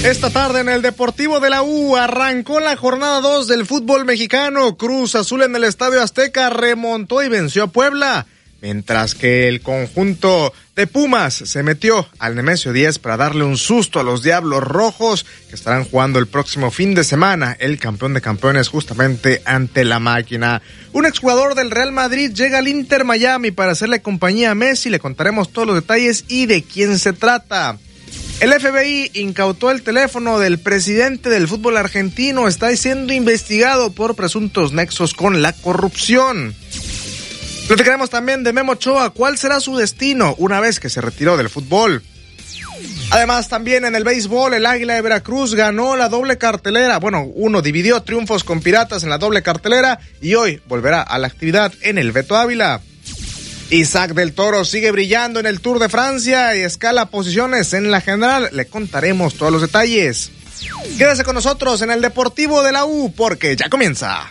Esta tarde en el Deportivo de la U arrancó la jornada 2 del fútbol mexicano. Cruz Azul en el Estadio Azteca remontó y venció a Puebla, mientras que el conjunto de Pumas se metió al Nemesio 10 para darle un susto a los Diablos Rojos, que estarán jugando el próximo fin de semana el campeón de campeones justamente ante la máquina. Un exjugador del Real Madrid llega al Inter Miami para hacerle compañía a Messi. Le contaremos todos los detalles y de quién se trata. El FBI incautó el teléfono del presidente del fútbol argentino. Está siendo investigado por presuntos nexos con la corrupción. Platicaremos también de Memo Ochoa. ¿Cuál será su destino una vez que se retiró del fútbol? Además, también en el béisbol, el Águila de Veracruz ganó la doble cartelera. Bueno, uno dividió triunfos con Piratas en la doble cartelera y hoy volverá a la actividad en el Beto Ávila. Isaac del Toro sigue brillando en el Tour de Francia y escala posiciones en la general. Le contaremos todos los detalles. Quédese con nosotros en el Deportivo de la U porque ya comienza.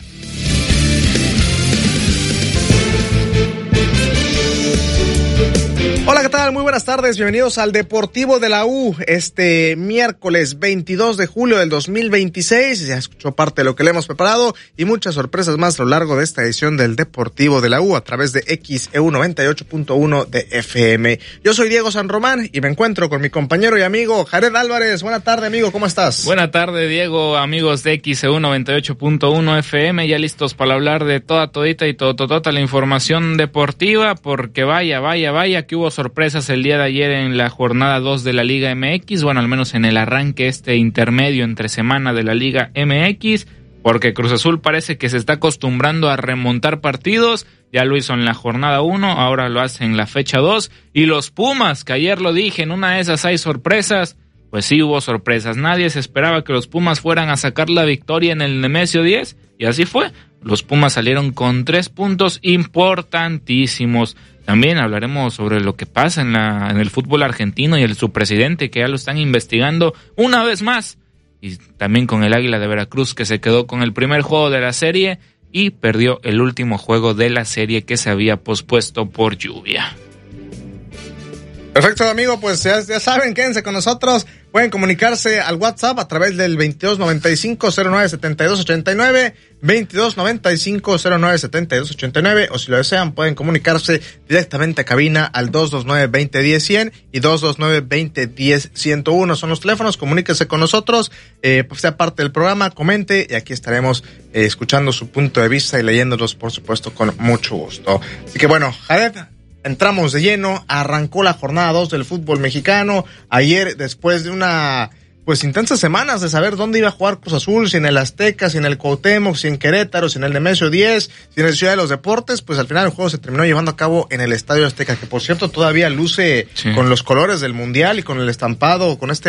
Hola, ¿qué tal? Muy buenas tardes, bienvenidos al Deportivo de la U, este miércoles 22 de julio del 2026, ya escuchó parte de lo que le hemos preparado y muchas sorpresas más a lo largo de esta edición del Deportivo de la U a través de XEU 98.1 de FM. Yo soy Diego San Román y me encuentro con mi compañero y amigo Jared Álvarez. Buena tarde, amigo, ¿cómo estás? Buena tarde, Diego, amigos de XEU 98.1 FM, ya listos para hablar de todita y todotota la información deportiva, porque vaya que hubo sorpresas el día de ayer en la jornada 2 de la Liga MX, bueno, al menos en el arranque intermedio entre semana de la Liga MX, porque Cruz Azul parece que se está acostumbrando a remontar partidos, ya lo hizo en la jornada 1, ahora lo hace en la fecha 2, y los Pumas, que ayer lo dije, en una de esas hay sorpresas, pues sí hubo sorpresas, nadie se esperaba que los Pumas fueran a sacar la victoria en el Nemesio 10, y así fue, los Pumas salieron con 3 puntos importantísimos. También hablaremos sobre lo que pasa en el fútbol argentino y su presidente, que ya lo están investigando una vez más. Y también con el Águila de Veracruz, que se quedó con el primer juego de la serie y perdió el último juego de la serie que se había pospuesto por lluvia. Perfecto, amigo, pues ya saben, quédense con nosotros. Pueden comunicarse al WhatsApp a través del 2295-097289, 2295-097289, o si lo desean pueden comunicarse directamente a cabina al 229-2010-100 y 229-2010-101. Son los teléfonos, comuníquese con nosotros, pues sea parte del programa, comente y aquí estaremos escuchando su punto de vista y leyéndolos, por supuesto, con mucho gusto. Así que bueno, Jared, entramos de lleno, arrancó la jornada 2 del fútbol mexicano. Ayer, después de intensas semanas de saber dónde iba a jugar Cruz Azul, si en el Azteca, si en el Cuauhtémoc, si en Querétaro, si en el Nemesio 10, si en el Ciudad de los Deportes, pues al final el juego se terminó llevando a cabo en el Estadio Azteca, que por cierto todavía luce con los colores del Mundial y con el estampado, con este